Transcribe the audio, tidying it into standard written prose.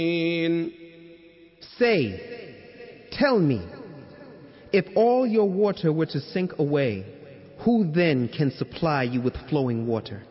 Say, tell me, if all your water were to sink away, who then can supply you with flowing water?